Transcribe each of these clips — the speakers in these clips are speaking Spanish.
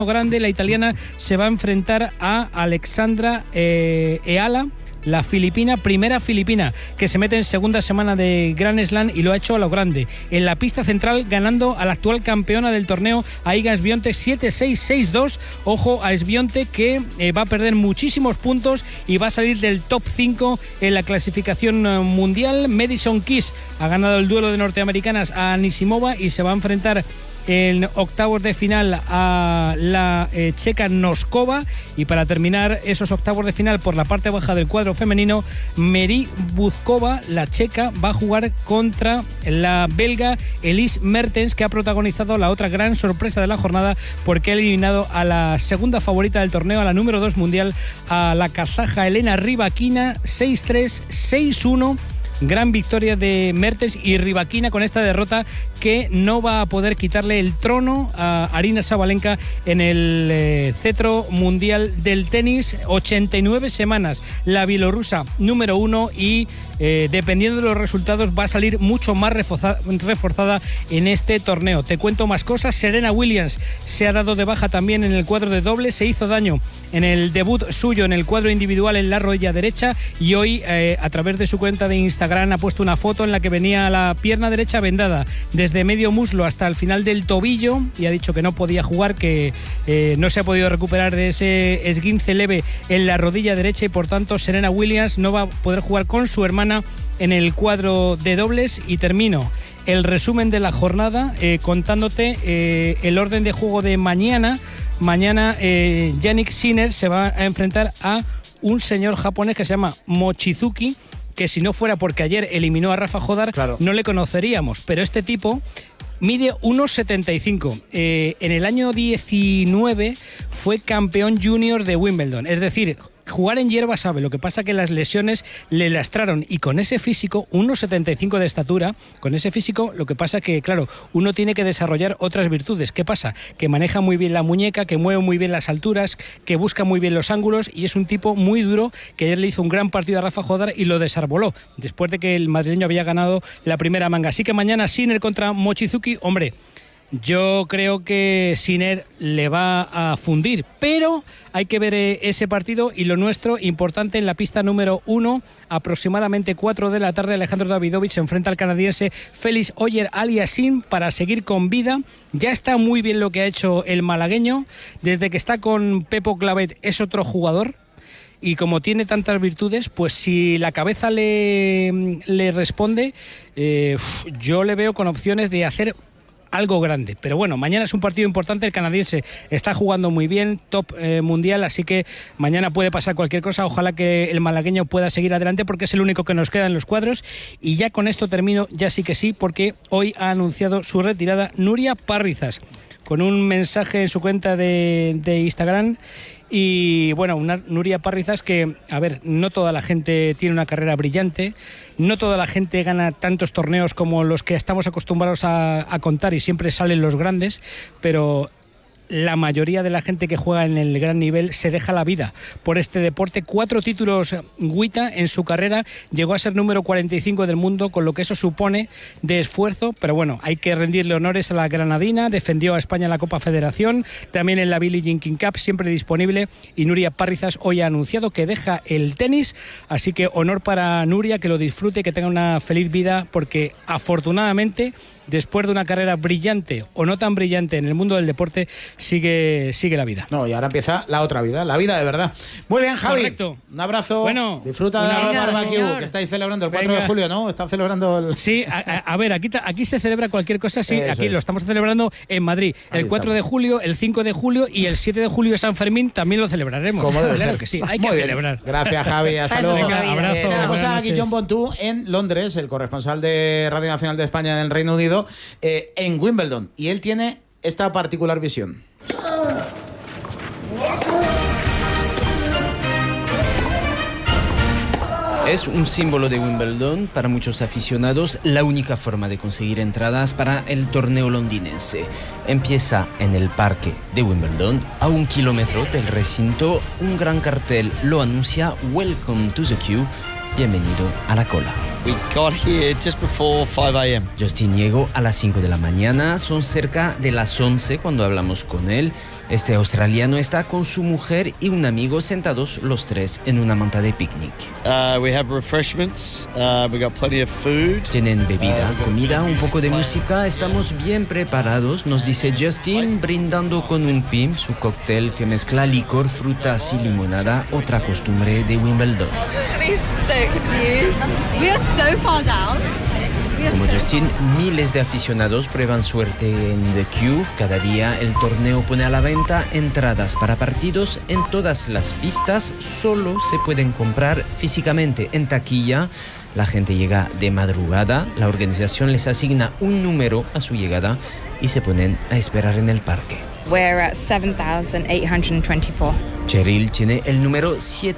grande, la italiana se va a enfrentar a Alexandra Eala, la filipina, primera filipina que se mete en segunda semana de Grand Slam y lo ha hecho a lo grande. En la pista central, ganando a la actual campeona del torneo, a Iga Swiatek, 7-6, 6-2. Ojo a Swiatek, que va a perder muchísimos puntos y va a salir del top 5 en la clasificación mundial. Madison Keys ha ganado el duelo de norteamericanas a Anisimova y se va a enfrentar en octavos de final a la checa Noskova. Y para terminar esos octavos de final por la parte baja del cuadro femenino, Mary Buzkova, la checa, va a jugar contra la belga Elise Mertens, que ha protagonizado la otra gran sorpresa de la jornada porque ha eliminado a la segunda favorita del torneo, a la número 2 mundial, a la kazaja Elena Rybakina, 6-3, 6-1. Gran victoria de Mertens y Rybakina con esta derrota, que no va a poder quitarle el trono a Aryna Sabalenka en el cetro mundial del tenis. 89 semanas la bielorrusa número 1 y dependiendo de los resultados va a salir mucho más reforzada en este torneo. Te cuento más cosas. Serena Williams se ha dado de baja también en el cuadro de dobles, se hizo daño en el debut suyo en el cuadro individual en la rodilla derecha y hoy a través de su cuenta de Instagram ha puesto una foto en la que venía la pierna derecha vendada desde medio muslo hasta el final del tobillo y ha dicho que no podía jugar, que no se ha podido recuperar de ese esguince leve en la rodilla derecha y por tanto Serena Williams no va a poder jugar con su hermana en el cuadro de dobles. Y termino el resumen de la jornada contándote el orden de juego de mañana. Mañana Jannik Sinner se va a enfrentar a un señor japonés que se llama Mochizuki, que si no fuera porque ayer eliminó a Rafa Jodar, claro, no le conoceríamos, pero este tipo mide 1,75. En el año 19 fue campeón junior de Wimbledon, es decir, jugar en hierba sabe. Lo que pasa que las lesiones le lastraron y con ese físico, 1,75 de estatura, con ese físico, lo que pasa que, claro, uno tiene que desarrollar otras virtudes. ¿Qué pasa? Que maneja muy bien la muñeca, que mueve muy bien las alturas, que busca muy bien los ángulos y es un tipo muy duro que ayer le hizo un gran partido a Rafa Jodar y lo desarboló después de que el madrileño había ganado la primera manga. Así que mañana Sinner contra Mochizuki, hombre, yo creo que Sinner le va a fundir, pero hay que ver ese partido. Y lo nuestro, importante, en la pista número 1, aproximadamente 4 de la tarde, Alejandro Davidovich se enfrenta al canadiense Félix Auger-Aliassime para seguir con vida. Ya está muy bien lo que ha hecho el malagueño. Desde que está con Pepo Clavet es otro jugador. Y como tiene tantas virtudes, pues si la cabeza le responde, yo le veo con opciones de hacer algo grande. Pero bueno, mañana es un partido importante. El canadiense está jugando muy bien, top mundial, así que mañana puede pasar cualquier cosa. Ojalá que el malagueño pueda seguir adelante porque es el único que nos queda en los cuadros. Y ya con esto termino, ya sí que sí, porque hoy ha anunciado su retirada Nuria Parrizas con un mensaje en su cuenta de Instagram. Y bueno, una Nuria Parrizas que, a ver, no toda la gente tiene una carrera brillante, no toda la gente gana tantos torneos como los que estamos acostumbrados a contar y siempre salen los grandes, pero la mayoría de la gente que juega en el gran nivel se deja la vida por este deporte. 4 títulos Guita en su carrera, llegó a ser número 45 del mundo, con lo que eso supone de esfuerzo, pero bueno, hay que rendirle honores a la granadina. Defendió a España en la Copa Federación, también en la Billie Jean King Cup, siempre disponible. Y Nuria Parrizas hoy ha anunciado que deja el tenis, así que honor para Nuria, que lo disfrute y que tenga una feliz vida, porque afortunadamente, después de una carrera brillante o no tan brillante en el mundo del deporte, sigue la vida. No, y ahora empieza la otra vida, la vida de verdad. Muy bien, Javi. Correcto. Un abrazo. Bueno, disfruta de la barbecue, señor, que estáis celebrando el 4 de julio, ¿no? Están celebrando el... Sí, a ver, aquí se celebra cualquier cosa, sí, Eso aquí es. Lo estamos celebrando en Madrid. Ahí El 4 estamos. de julio, el 5 de julio y el 7 de julio San Fermín también lo celebraremos. Como debe Claro ser. que sí, hay Muy que bien. celebrar. Gracias, Javi. Hasta Paso, luego. Javi. Abrazo. Tenemos Buenas a noches. Guillaume Bontou en Londres, el corresponsal de Radio Nacional de España en el Reino Unido, en Wimbledon. Y él tiene esta particular visión. Es un símbolo de Wimbledon para muchos aficionados, la única forma de conseguir entradas para el torneo londinense. Empieza en el parque de Wimbledon, a 1 kilómetro del recinto. Un gran cartel lo anuncia: Welcome to the queue, bienvenido a la cola. We got here just before 5 a.m. Justin llegó a las 5 de la mañana, son cerca de las 11 cuando hablamos con él. Este australiano está con su mujer y un amigo sentados los tres en una manta de picnic. We have refreshments. We got plenty of food. Tienen bebida, comida, un poco de música. Estamos bien preparados, nos dice Justin, brindando con un PIM, su cóctel que mezcla licor, frutas y limonada, otra costumbre de Wimbledon. Como Justin, miles de aficionados prueban suerte en The Cube. Cada día el torneo pone a la venta entradas para partidos en todas las pistas. Solo se pueden comprar físicamente en taquilla. La gente llega de madrugada, la organización les asigna un número a su llegada y se ponen a esperar en el parque. We're at 7,824. Cheryl tiene el número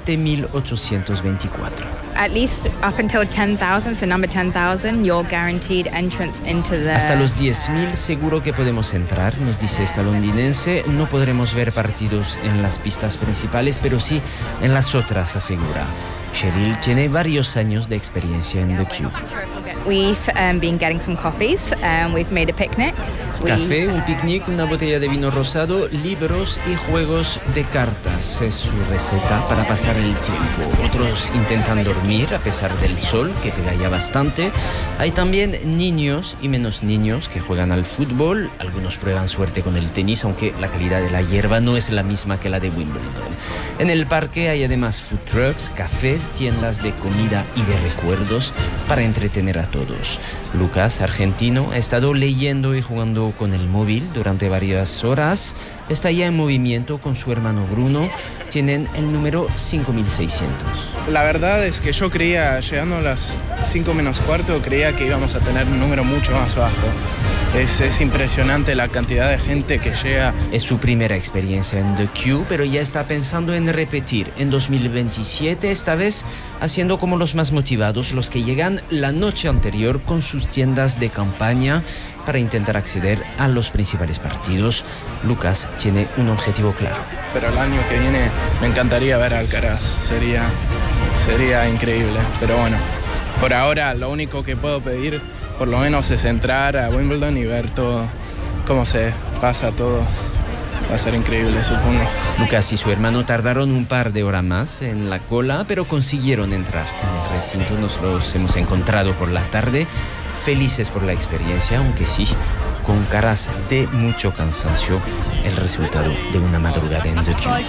7,824. At least up until 10,000, so number 10,000, you're guaranteed entrance into the... Hasta los 10,000 seguro que podemos entrar, nos dice esta londinense. No podremos ver partidos en las pistas principales, pero sí en las otras, asegura. Cheryl tiene varios años de experiencia en The Cube. We've been getting some coffees, we've made a picnic. Café, un picnic, una botella de vino rosado, libros y juegos de cartas. Es su receta para pasar el tiempo. Otros intentan dormir a pesar del sol, que pega ya bastante. Hay también niños y menos niños que juegan al fútbol. Algunos prueban suerte con el tenis, aunque la calidad de la hierba no es la misma que la de Wimbledon. En el parque hay además food trucks, cafés, tiendas de comida y de recuerdos para entretener a todos. Lucas, argentino, ha estado leyendo y jugando con el móvil durante varias horas. Está ya en movimiento con su hermano Bruno. Tienen el número 5,600. La verdad es que yo creía, llegando a las 5 menos cuarto, creía que íbamos a tener un número mucho más bajo. Es impresionante la cantidad de gente que llega. Es su primera experiencia en The Cube, pero ya está pensando en repetir en 2027, esta vez haciendo como los más motivados, los que llegan la noche anterior con sus tiendas de campaña para intentar acceder a los principales partidos. Lucas tiene un objetivo claro. Pero el año que viene me encantaría ver a Alcaraz, sería increíble. Pero bueno, por ahora lo único que puedo pedir por lo menos es entrar a Wimbledon y ver todo, cómo se pasa todo. Va a ser increíble, supongo. Lucas y su hermano tardaron un par de horas más en la cola, pero consiguieron entrar en el recinto. Nos los hemos encontrado por la tarde, felices por la experiencia, aunque sí, con caras de mucho cansancio, el resultado de una madrugada en The Cube.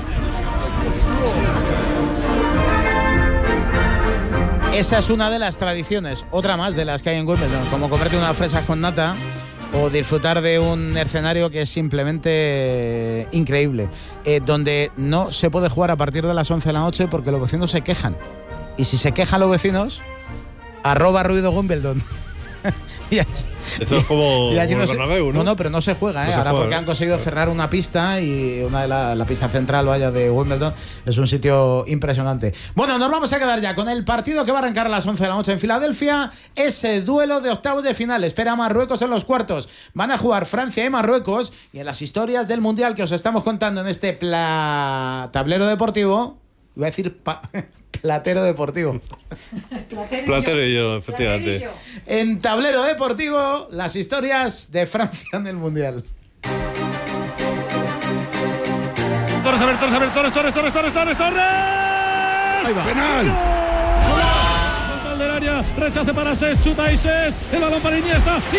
Esa es una de las tradiciones, otra más de las que hay en Wimbledon, como comerte unas fresas con nata o disfrutar de un escenario que es simplemente increíble, donde no se puede jugar a partir de las 11 de la noche porque los vecinos se quejan. Y si se quejan los vecinos, @ruido Wimbledon. Eso es como y allí el Bernabéu, ¿no? No, pero no se juega, no se ahora juega, porque ¿no? han conseguido cerrar una pista y una de la pista central, vaya, de Wimbledon. Es un sitio impresionante. Bueno, nos vamos a quedar ya con el partido que va a arrancar a las 11 de la noche en Filadelfia. Ese duelo de octavos de final. Espera a Marruecos en los cuartos. Van a jugar Francia y Marruecos. Y en las historias del Mundial que os estamos contando en este tablero deportivo, iba a decir platero deportivo. Platerillo, efectivamente. En tablero deportivo, las historias de Francia en el Mundial. Torres. Ahí va. ¡Penal! Gol del área, rechace para Sés, chuta y Sés, el balón para Iniesta, ¡gol!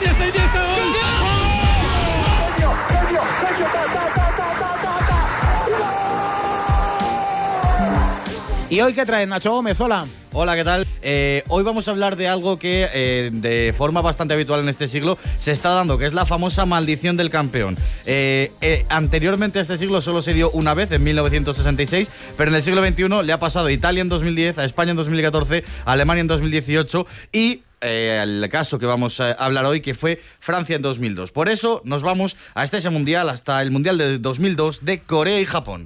¿Y hoy qué trae Nacho Gómez? Hola. Hola, ¿qué tal? Hoy vamos a hablar de algo que de forma bastante habitual en este siglo se está dando, que es la famosa maldición del campeón. Anteriormente a este siglo solo se dio una vez, en 1966, pero en el siglo XXI le ha pasado a Italia en 2010, a España en 2014, a Alemania en 2018 y el caso que vamos a hablar hoy, que fue Francia en 2002. Por eso nos vamos hasta ese mundial, hasta el mundial de 2002 de Corea y Japón.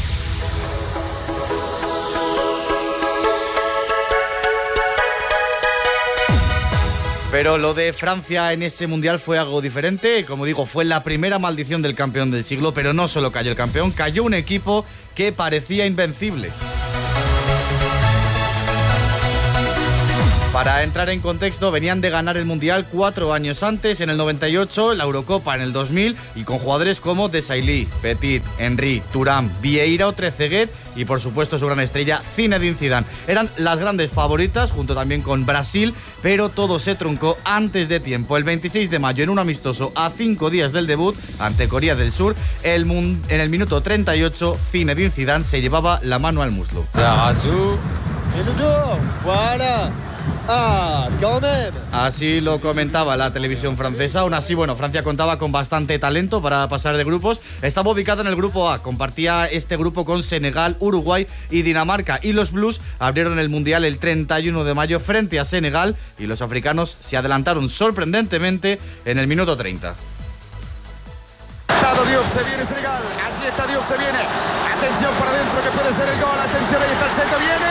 Pero lo de Francia en ese mundial fue algo diferente. Como digo, fue la primera maldición del campeón del siglo, pero no solo cayó el campeón, cayó un equipo que parecía invencible. Para entrar en contexto, venían de ganar el Mundial 4 años antes, en el 98, la Eurocopa en el 2000, y con jugadores como Desailly, Petit, Henry, Thuram, Vieira o Trezeguet y por supuesto su gran estrella Zinedine Zidane. Eran las grandes favoritas, junto también con Brasil, pero todo se truncó antes de tiempo. El 26 de mayo, en un amistoso a 5 días del debut ante Corea del Sur, en el minuto 38, Zinedine Zidane se llevaba la mano al muslo. Así lo comentaba la televisión francesa. Aún así, bueno, Francia contaba con bastante talento para pasar de grupos. Estaba ubicada en el grupo A, compartía este grupo con Senegal, Uruguay y Dinamarca, y los Blues abrieron el Mundial el 31 de mayo frente a Senegal, y los africanos se adelantaron sorprendentemente en el minuto 30. Dios, se viene Senegal, allí está Dios, se viene, atención por adentro que puede ser el gol, atención, ahí está el centro, viene.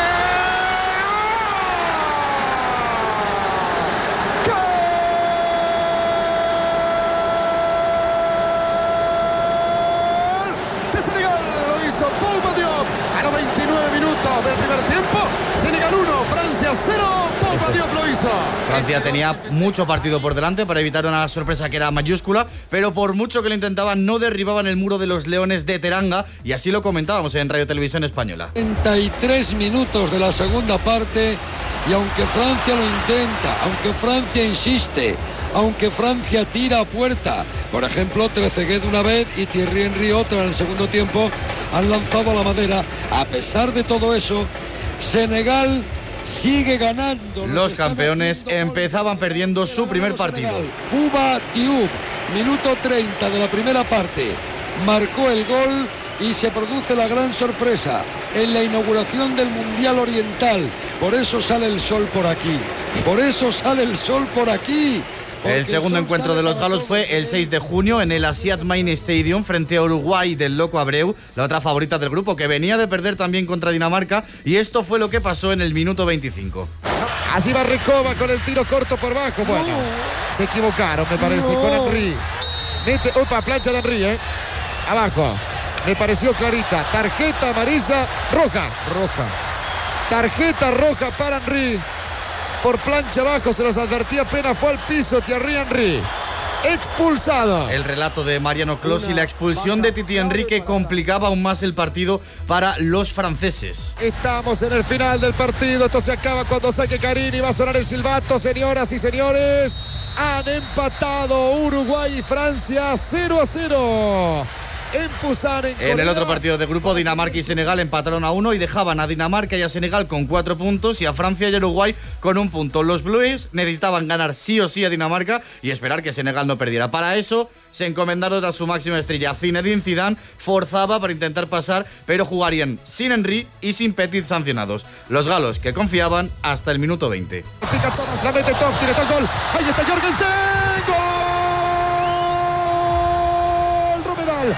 A los 29 minutos del primer tiempo, Senegal 1, Francia 0, Paul Diop lo hizo. Francia tenía mucho partido por delante para evitar una sorpresa que era mayúscula, pero por mucho que lo intentaban, no derribaban el muro de los Leones de Teranga, y así lo comentábamos en Radio Televisión Española. 33 minutos de la segunda parte, y aunque Francia lo intenta, aunque Francia insiste, aunque Francia tira a puerta, por ejemplo Trezeguet una vez y Thierry Henry otra en el segundo tiempo, han lanzado a la madera. A pesar de todo eso, Senegal sigue ganando. Los campeones empezaban perdiendo su primer partido. Bouba Diouf, minuto 30 de la primera parte, marcó el gol y se produce la gran sorpresa en la inauguración del Mundial Oriental. Por eso sale el sol por aquí, por eso sale el sol por aquí. El segundo encuentro de los galos fue el 6 de junio en el Asiad Main Stadium frente a Uruguay del Loco Abreu, la otra favorita del grupo, que venía de perder también contra Dinamarca, y esto fue lo que pasó en el minuto 25. Así va Recoba con el tiro corto por bajo. Bueno, se equivocaron, me parece, con Henry. Mete, opa, plancha de Henry, abajo. Me pareció clarita. Tarjeta amarilla, roja. Tarjeta roja para Henry. Por plancha abajo, se los advertía, apenas fue al piso Thierry Henry. Expulsado. El relato de Mariano Clos y la expulsión de Titi Henry, que complicaba aún más el partido para los franceses. Estamos en el final del partido. Esto se acaba cuando saque Carini. Va a sonar el silbato, señoras y señores. Han empatado Uruguay y Francia 0-0. En el otro partido de grupo, Dinamarca y Senegal empataron a 1 y dejaban a Dinamarca y a Senegal con 4 puntos y a Francia y Uruguay con 1 punto. Los Blues necesitaban ganar sí o sí a Dinamarca y esperar que Senegal no perdiera. Para eso se encomendaron a su máxima estrella, Zinedine Zidane. Forzaba para intentar pasar, pero jugarían sin Henry y sin Petit sancionados. Los galos, que confiaban hasta el minuto 20. La mete Top, tiene el gol. Ahí está Jorgensen. ¡Gol! Romedal.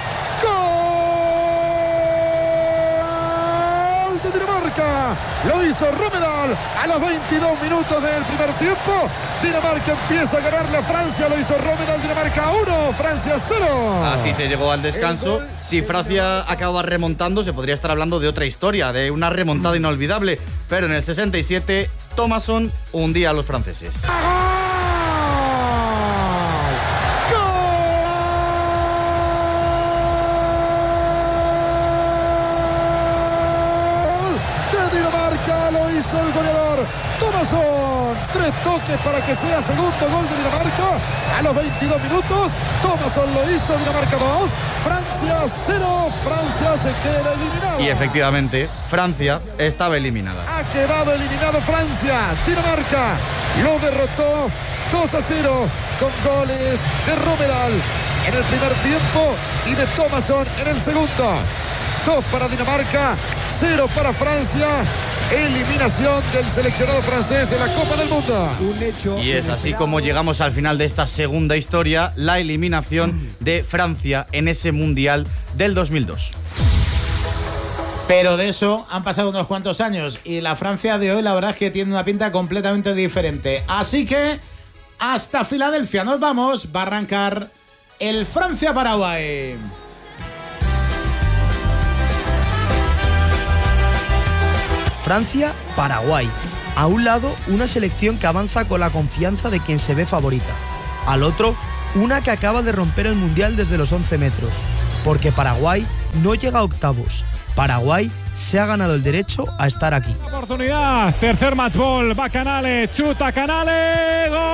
Lo hizo Romedal a los 22 minutos del primer tiempo. Dinamarca empieza a ganarle a Francia. Lo hizo Romedal. Dinamarca 1, Francia 0. Así se llegó al descanso. Si Francia acaba remontando, se podría estar hablando de otra historia, de una remontada inolvidable. Pero en el 67, Thomasson hundía a los franceses. El goleador Thomasson, 3 toques para que sea segundo gol de Dinamarca a los 22 minutos. Thomasson lo hizo, Dinamarca 2, Francia 0. Francia se queda eliminada. Y efectivamente, Francia estaba eliminada. Ha quedado eliminado Francia. Dinamarca lo derrotó 2-0 con goles de Romedal en el primer tiempo y de Thomasson en el segundo. 2 para Dinamarca, 0 para Francia. Eliminación del seleccionado francés en la Copa del Mundo. Y es así como llegamos al final de esta segunda historia, la eliminación de Francia en ese Mundial del 2002. Pero de eso han pasado unos cuantos años y la Francia de hoy la verdad es que tiene una pinta completamente diferente. Así que hasta Filadelfia nos vamos. Va a arrancar el Francia-Paraguay. Francia-Paraguay. A un lado, una selección que avanza con la confianza de quien se ve favorita. Al otro, una que acaba de romper el Mundial desde los 11 metros. Porque Paraguay no llega a octavos. Paraguay se ha ganado el derecho a estar aquí. Oportunidad, tercer match ball, va Canales, chuta Canales, ¡gol!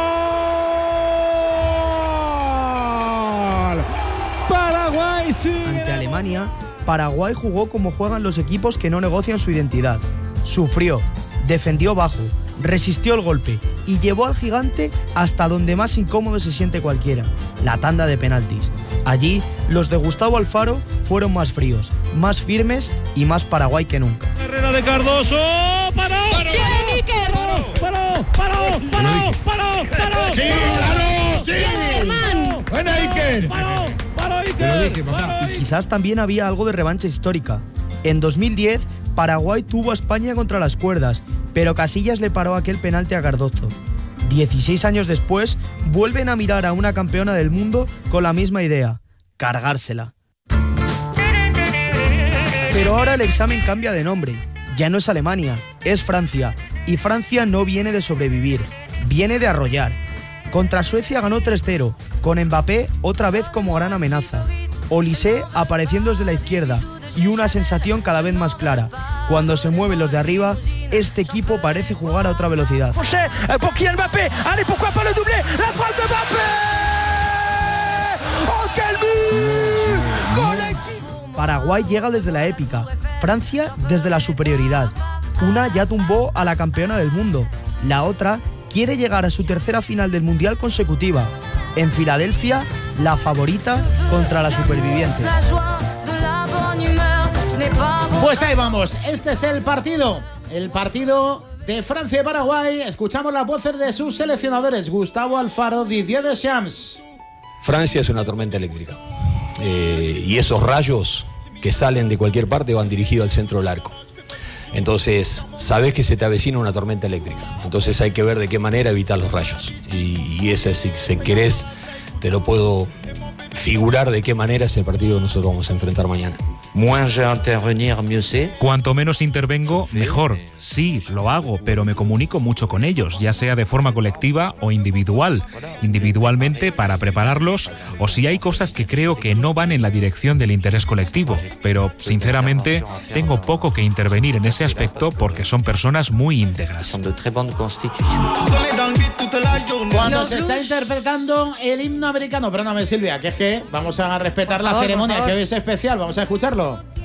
Paraguay sigue. Ante Alemania, Paraguay jugó como juegan los equipos que no negocian su identidad. Sufrió, defendió bajo, resistió el golpe y llevó al gigante hasta donde más incómodo se siente cualquiera, la tanda de penaltis. Allí, los de Gustavo Alfaro fueron más fríos, más firmes y más Paraguay que nunca. Herrera de Cardoso, paró. Y quizás también había algo de revancha histórica. En 2010, Paraguay tuvo a España contra las cuerdas, pero Casillas le paró aquel penalti a Cardozo. 16 años después, vuelven a mirar a una campeona del mundo con la misma idea, cargársela. Pero ahora el examen cambia de nombre. Ya no es Alemania, es Francia. Y Francia no viene de sobrevivir, viene de arrollar. Contra Suecia ganó 3-0, con Mbappé otra vez como gran amenaza. Olise apareciendo desde la izquierda y una sensación cada vez más clara. Cuando se mueven los de arriba, este equipo parece jugar a otra velocidad. Pour Kylian Mbappé, allez, pourquoi pas le doublé, la frappe de Mbappé. Oh, quel but! Paraguay llega desde la épica, Francia desde la superioridad. Una ya tumbó a la campeona del mundo, la otra quiere llegar a su tercera final del Mundial consecutiva. En Filadelfia, la favorita contra la superviviente. Pues ahí vamos, este es el partido de Francia y Paraguay. Escuchamos las voces de sus seleccionadores, Gustavo Alfaro, Didier Deschamps. Francia es una tormenta eléctrica y esos rayos que salen de cualquier parte van dirigidos al centro del arco. Entonces, sabes que se te avecina una tormenta eléctrica. Entonces hay que ver de qué manera evitar los rayos. Y ese, si querés, te lo puedo figurar de qué manera es el partido que nosotros vamos a enfrentar mañana. Cuanto menos intervengo, mejor. Sí, lo hago, pero me comunico mucho con ellos, ya sea de forma colectiva o individual. Individualmente para prepararlos, o si hay cosas que creo que no van en la dirección del interés colectivo. Pero, sinceramente, tengo poco que intervenir en ese aspecto porque son personas muy íntegras. Cuando se está interpretando el himno americano, perdóname Silvia, que es que vamos a respetar la ceremonia, que hoy es especial, vamos a escucharlo.